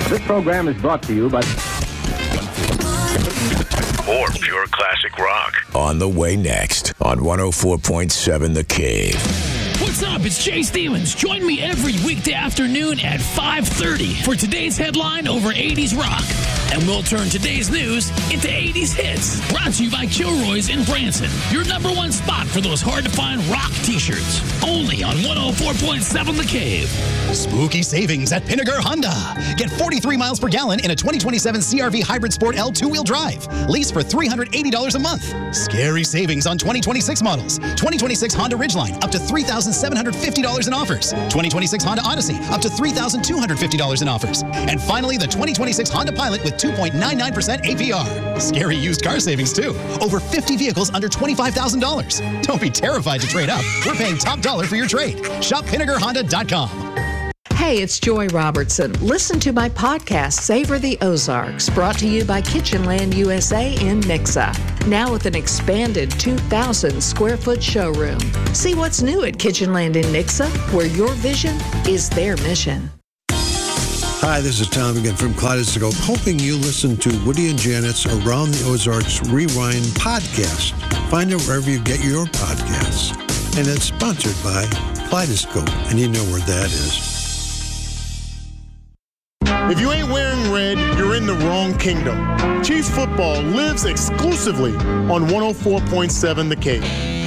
This program is brought to you by... More pure classic rock. On the way next on 104.7 The Cave. What's up? It's Jay Stevens. Join me every weekday afternoon at 5:30 for today's headline over 80s rock. And we'll turn today's news into 80s hits. Brought to you by Kilroy's in Branson. Your number one spot for those hard-to-find rock t-shirts. Only on 104.7 The Cave. Spooky savings at Pinnagar Honda. Get 43 miles per gallon in a 2027 CR-V Hybrid Sport L two-wheel drive. Lease for $380 a month. Scary savings on 2026 models. 2026 Honda Ridgeline, up to $3,750 in offers. 2026 Honda Odyssey, up to $3,250 in offers. And finally, the 2026 Honda Pilot with 2.99% APR. Scary used car savings, too. Over 50 vehicles under $25,000. Don't be terrified to trade up. We're paying top dollar for your trade. Shop PinnagarHonda.com. Hey, it's Joy Robertson. Listen to my podcast, Savor the Ozarks, brought to you by Kitchenland USA in Nixa. Now with an expanded 2,000 square foot showroom. See what's new at Kitchenland in Nixa, where your vision is their mission. Hi, this is Tom again from Kaleidoscope, hoping you listen to Woody and Janet's Around the Ozarks Rewind podcast. Find it wherever you get your podcasts. And it's sponsored by Kaleidoscope, and you know where that is. If you ain't wearing red, you're in the wrong kingdom. Chiefs football lives exclusively on 104.7 The Cave.